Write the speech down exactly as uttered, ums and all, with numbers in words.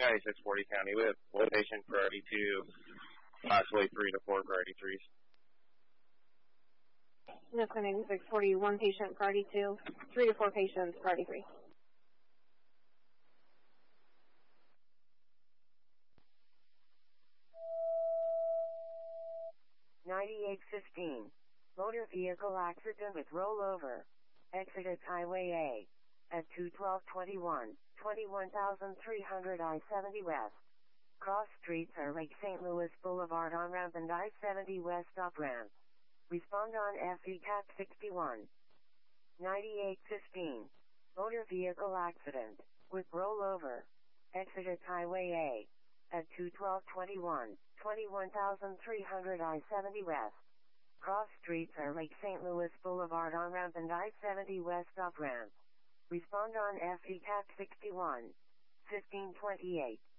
County, six forty County. We have one patient priority two, possibly three to four priority threes. Yes, six forty, one patient priority two, three to four patients priority three. ninety-eight fifteen. Motor vehicle accident with rollover. Exited Highway A. At two twelve twenty-one, twenty-one thousand three hundred I seventy West. Cross streets are Lake Saint Louis Boulevard on-ramp and I seventy West off-ramp. Respond on F E C A T sixty-one. ninety-eight fifteen. Motor vehicle accident. With rollover. Exited Highway A. At two twelve twenty-one, twenty-one thousand three hundred I seventy West. Cross streets are Lake Saint Louis Boulevard on-ramp and I seventy West off-ramp. Respond on F E C A T sixty-one. fifteen twenty-eight.